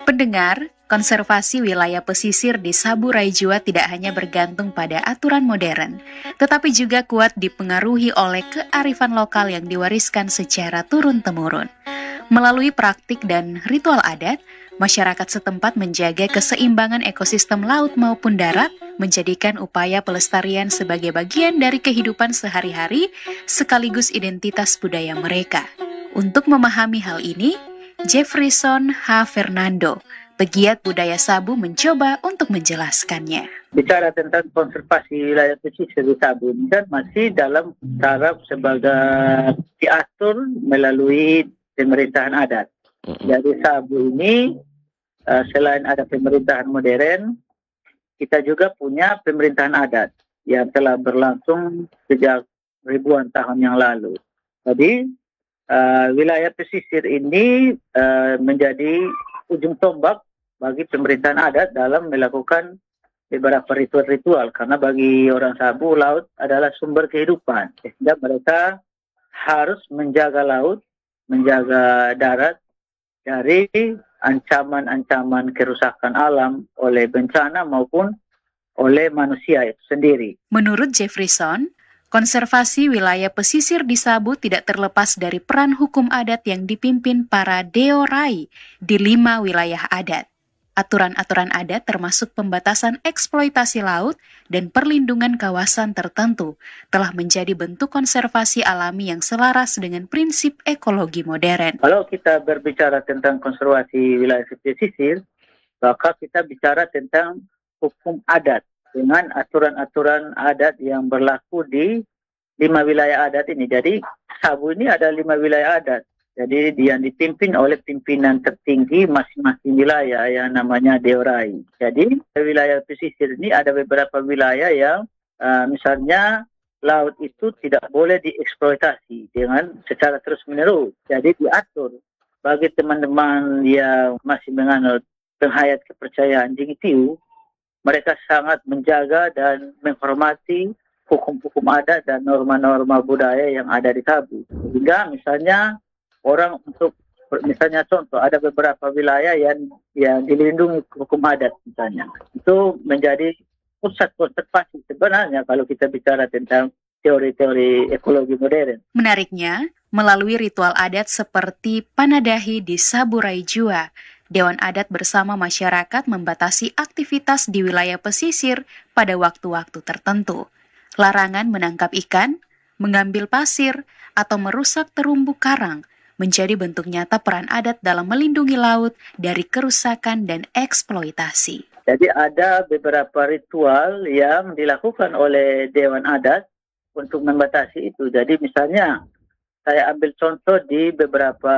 Pendengar, konservasi wilayah pesisir di Saburai Jua tidak hanya bergantung pada aturan modern, tetapi juga kuat dipengaruhi oleh kearifan lokal yang diwariskan secara turun-temurun. Melalui praktik dan ritual adat, masyarakat setempat menjaga keseimbangan ekosistem laut maupun darat, menjadikan upaya pelestarian sebagai bagian dari kehidupan sehari-hari sekaligus identitas budaya mereka. Untuk memahami hal ini, Jefferson H. Fernando, pegiat budaya Sabu, mencoba untuk menjelaskannya. Bicara tentang konservasi wilayah pesisir di Sabu ini kan masih dalam taraf sebagai diatur melalui pemerintahan adat. Jadi Sabu ini selain ada pemerintahan modern, kita juga punya pemerintahan adat yang telah berlangsung sejak ribuan tahun yang lalu. Jadi wilayah pesisir ini menjadi ujung tombak bagi pemerintahan adat dalam melakukan beberapa ritual-ritual, karena bagi orang Sabu laut adalah sumber kehidupan, sehingga mereka harus menjaga laut, menjaga darat dari ancaman-ancaman kerusakan alam oleh bencana maupun oleh manusia itu sendiri. Menurut Jefferson, konservasi wilayah pesisir di Sabu tidak terlepas dari peran hukum adat yang dipimpin para Deorai di 5 wilayah adat. Aturan-aturan adat termasuk pembatasan eksploitasi laut dan perlindungan kawasan tertentu telah menjadi bentuk konservasi alami yang selaras dengan prinsip ekologi modern. Kalau kita berbicara tentang konservasi wilayah pesisir, maka kita bicara tentang hukum adat dengan aturan-aturan adat yang berlaku di 5 wilayah adat ini. Jadi Sabu ini ada 5 wilayah adat. Jadi yang dipimpin oleh pimpinan tertinggi masing-masing wilayah yang namanya Deorai. Jadi wilayah pesisir ini ada beberapa wilayah yang misalnya laut itu tidak boleh dieksploitasi dengan secara terus-menerus. Jadi diatur bagi teman-teman yang masih menganut penghayat kepercayaan Jingitiu, mereka sangat menjaga dan menghormati hukum-hukum adat dan norma-norma budaya yang ada di Sabu. Sehingga misalnya orang untuk, misalnya contoh, ada beberapa wilayah yang dilindungi hukum adat misalnya. Itu menjadi pusat konservasi sebenarnya kalau kita bicara tentang teori-teori ekologi modern. Menariknya, melalui ritual adat seperti Panadahi di Saburai Jua, Dewan Adat bersama masyarakat membatasi aktivitas di wilayah pesisir pada waktu-waktu tertentu. Larangan menangkap ikan, mengambil pasir, atau merusak terumbu karang menjadi bentuk nyata peran adat dalam melindungi laut dari kerusakan dan eksploitasi. Jadi ada beberapa ritual yang dilakukan oleh Dewan Adat untuk membatasi itu. Jadi misalnya saya ambil contoh di beberapa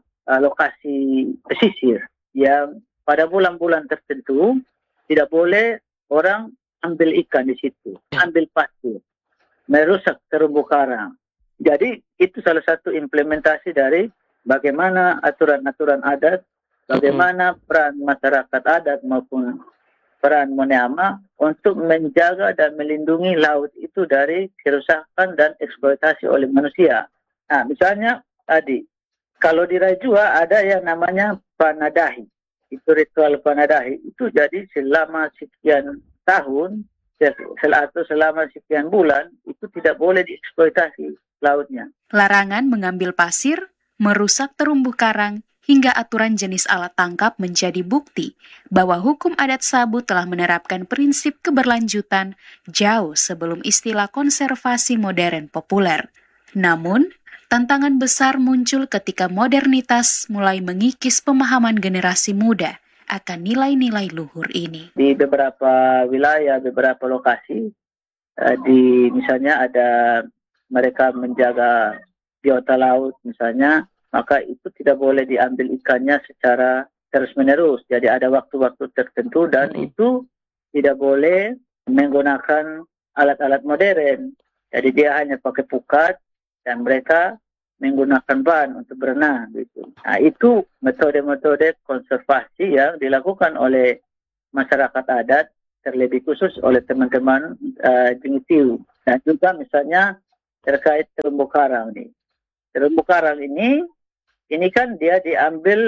lokasi pesisir yang pada bulan-bulan tertentu tidak boleh orang ambil ikan di situ, ambil pasir, merusak terumbu karang. Jadi itu salah satu implementasi dari bagaimana aturan-aturan adat, bagaimana peran masyarakat adat maupun peran Moneama untuk menjaga dan melindungi laut itu dari kerusakan dan eksploitasi oleh manusia. Nah, misalnya tadi, kalau di Rajua ada yang namanya Panadahi. Itu ritual Panadahi. Itu jadi selama sekian tahun, atau selama sekian bulan, itu tidak boleh dieksploitasi lautnya. Larangan mengambil pasir, merusak terumbu karang, hingga aturan jenis alat tangkap menjadi bukti bahwa hukum adat Sabu telah menerapkan prinsip keberlanjutan jauh sebelum istilah konservasi modern populer. Namun, tantangan besar muncul ketika modernitas mulai mengikis pemahaman generasi muda akan nilai-nilai luhur ini. Di beberapa wilayah, beberapa lokasi, misalnya ada mereka menjaga biota laut misalnya, maka itu tidak boleh diambil ikannya secara terus-menerus. Jadi ada waktu-waktu tertentu dan itu tidak boleh menggunakan alat-alat modern. Jadi dia hanya pakai pukat dan mereka menggunakan ban untuk berenang gitu. Nah, itu metode-metode konservasi yang dilakukan oleh masyarakat adat, terlebih khusus oleh teman-teman Jingitiu. Dan juga misalnya terkait terumbu karang nih. Terumbu karang ini kan dia diambil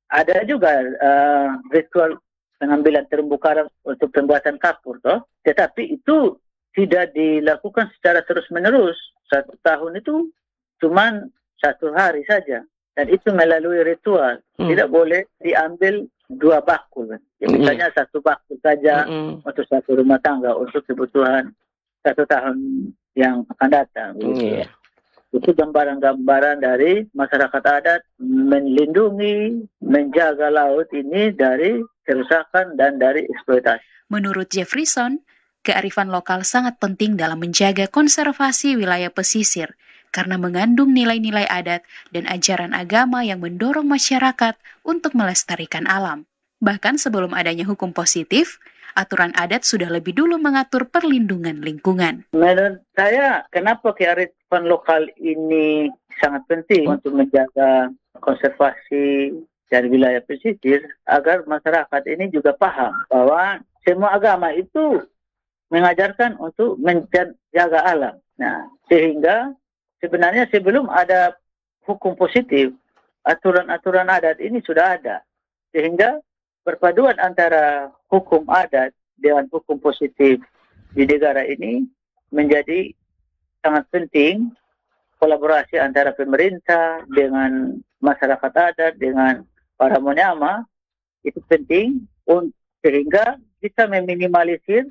ada juga ritual pengambilan terumbu karang untuk pembuatan kapur, toh. Tetapi itu tidak dilakukan secara terus-menerus. 1 tahun itu cuma 1 hari saja. Dan itu melalui ritual. Tidak boleh diambil 2 bakul. Ya, misalnya 1 bakul saja untuk 1 rumah tangga untuk kebutuhan 1 tahun yang akan datang. Itu gambaran-gambaran dari masyarakat adat melindungi, menjaga laut ini dari kerusakan dan dari eksploitasi. Menurut Jefferson, kearifan lokal sangat penting dalam menjaga konservasi wilayah pesisir karena mengandung nilai-nilai adat dan ajaran agama yang mendorong masyarakat untuk melestarikan alam. Bahkan sebelum adanya hukum positif, aturan adat sudah lebih dulu mengatur perlindungan lingkungan. Menurut saya, kenapa kearifan lokal ini sangat penting untuk menjaga konservasi dari wilayah pesisir, agar masyarakat ini juga paham bahwa semua agama itu mengajarkan untuk menjaga alam. Nah, sehingga sebenarnya sebelum ada hukum positif, aturan-aturan adat ini sudah ada. Sehingga perpaduan antara hukum adat dengan hukum positif di negara ini menjadi sangat penting. Kolaborasi antara pemerintah dengan masyarakat adat, dengan para munyama, itu penting sehingga bisa meminimalisir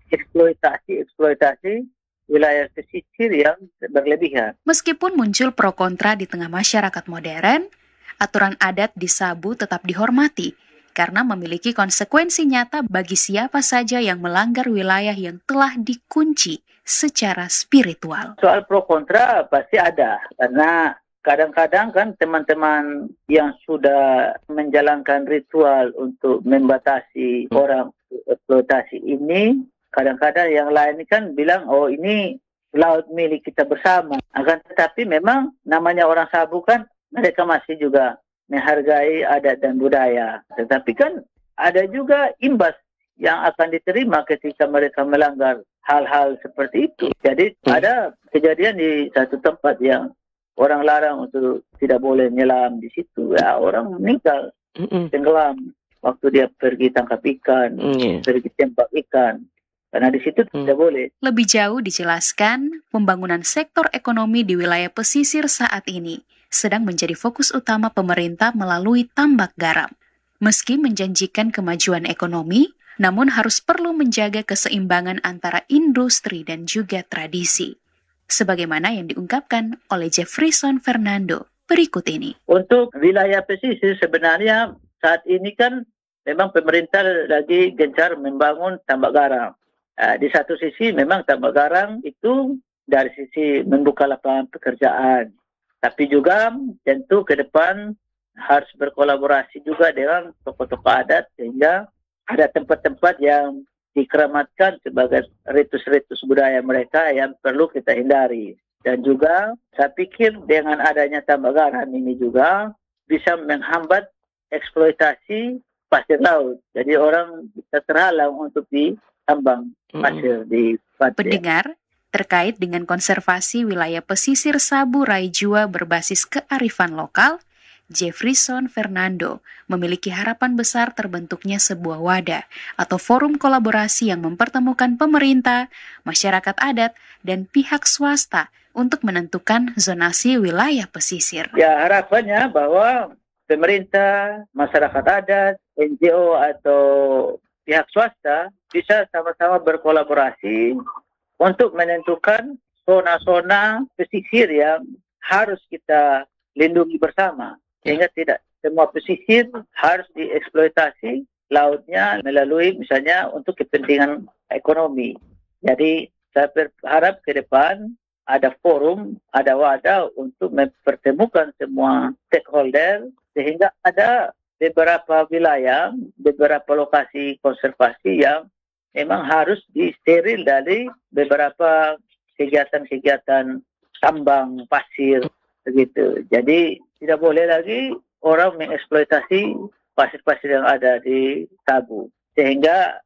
eksploitasi wilayah pesisir yang berlebihan. Meskipun muncul pro kontra di tengah masyarakat modern, aturan adat di Sabu tetap dihormati karena memiliki konsekuensi nyata bagi siapa saja yang melanggar wilayah yang telah dikunci secara spiritual. Soal pro kontra pasti ada, karena kadang-kadang kan teman-teman yang sudah menjalankan ritual untuk membatasi orang eksploitasi ini, kadang-kadang yang lain kan bilang, oh ini laut milik kita bersama. Akan tetapi memang namanya orang Sabu kan, mereka masih juga menghargai adat dan budaya. Tetapi kan ada juga imbas yang akan diterima ketika mereka melanggar hal-hal seperti itu. Jadi ada kejadian di satu tempat yang orang larang untuk tidak boleh nyelam di situ. Ya, orang meninggal, tenggelam waktu dia pergi tangkap ikan, pergi tembak ikan. Karena di situ tidak boleh. Lebih jauh dijelaskan, pembangunan sektor ekonomi di wilayah pesisir saat ini sedang menjadi fokus utama pemerintah melalui tambak garam. Meski menjanjikan kemajuan ekonomi, namun harus perlu menjaga keseimbangan antara industri dan juga tradisi. Sebagaimana yang diungkapkan oleh Jefferson Fernando berikut ini. Untuk wilayah pesisir sebenarnya saat ini kan memang pemerintah lagi gencar membangun tambak garam. Di satu sisi memang tambak garam itu dari sisi membuka lapangan pekerjaan. Tapi juga tentu ke depan harus berkolaborasi juga dengan tokoh-tokoh adat sehingga ada tempat-tempat yang dikeramatkan sebagai ritus-ritus budaya mereka yang perlu kita hindari. Dan juga saya pikir dengan adanya tambak garam ini juga bisa menghambat eksploitasi pasir laut. Jadi orang bisa terhalang untuk ditambang pasir di pantai. Pendengar, terkait dengan konservasi wilayah pesisir Sabu Raijua berbasis kearifan lokal, Jefferson Fernando memiliki harapan besar terbentuknya sebuah wadah atau forum kolaborasi yang mempertemukan pemerintah, masyarakat adat, dan pihak swasta untuk menentukan zonasi wilayah pesisir. Ya, harapannya bahwa pemerintah, masyarakat adat, NGO atau pihak swasta bisa sama-sama berkolaborasi untuk menentukan zona-zona pesisir yang harus kita lindungi bersama. Sehingga tidak semua pesisir harus dieksploitasi lautnya melalui misalnya untuk kepentingan ekonomi. Jadi saya berharap ke depan ada forum, ada wadah untuk mempertemukan semua stakeholder sehingga ada beberapa wilayah, beberapa lokasi konservasi yang memang harus disteril dari beberapa kegiatan-kegiatan tambang pasir begitu. Jadi tidak boleh lagi orang mengeksploitasi pasir-pasir yang ada di Sabu. Sehingga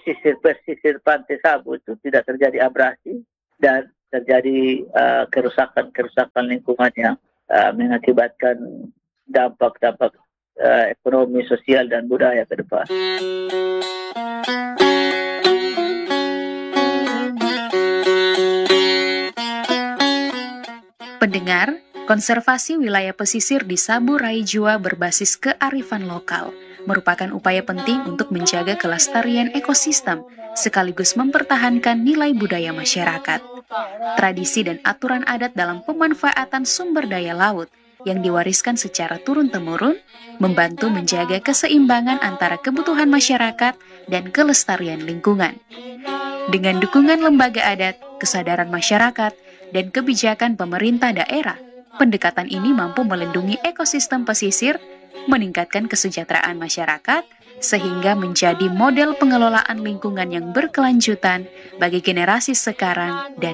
pesisir pantai Sabu itu tidak terjadi abrasi dan terjadi kerusakan-kerusakan lingkungan yang mengakibatkan dampak-dampak ekonomi, sosial, dan budaya ke depan. Pendengar, konservasi wilayah pesisir di Sabu Rai Jua berbasis kearifan lokal merupakan upaya penting untuk menjaga kelestarian ekosistem sekaligus mempertahankan nilai budaya masyarakat. Tradisi dan aturan adat dalam pemanfaatan sumber daya laut yang diwariskan secara turun-temurun membantu menjaga keseimbangan antara kebutuhan masyarakat dan kelestarian lingkungan. Dengan dukungan lembaga adat, kesadaran masyarakat, dan kebijakan pemerintah daerah, pendekatan ini mampu melindungi ekosistem pesisir, meningkatkan kesejahteraan masyarakat, sehingga menjadi model pengelolaan lingkungan yang berkelanjutan bagi generasi sekarang dan